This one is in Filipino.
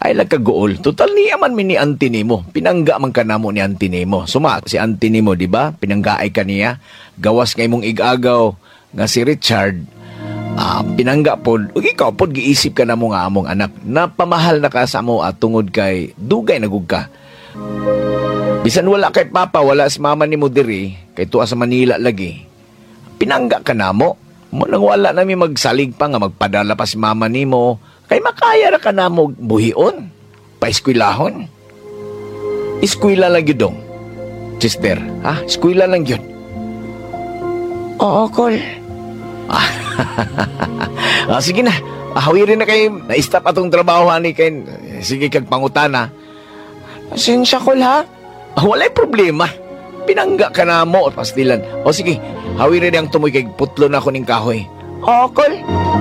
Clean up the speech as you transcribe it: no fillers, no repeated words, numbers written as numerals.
Ay nagkagool. Total niya man mi ni auntie nimo. Pinangga man ka namo ni auntie nimo. Suma si auntie nimo, di ba? Pinanggaay ka niya. Gawas kay mong igagaw nga si Richard. Pinangga pod. Ug ikaw pod giisip ka namo nga among anak. Napamahal na ka sa amo at tungod kay dugay nagug ka. Bisan wala kay papa, wala si mama nimo diri, kay tuwa sa Manila lagi. Pinangga ka namo. Mo nang wala nami magsalig pa nga magpadala pa si mama nimo. Kay makaya ra ka namo buhion. Pa-eskwelahon. Eskwela lang yun dong. Sister, ha? Eskwela lang yun. Oo, Col. Sige na. Hawirin na kayo. Na-stop atong trabaho ni kay. Sige kag pangutana. Pasensya, Col, ha? Walay problema. Pinangga ka na mo. Pastilan. O sige, hawirin ang tumoy kay putlo na ako ning kahoy. Oo, Col.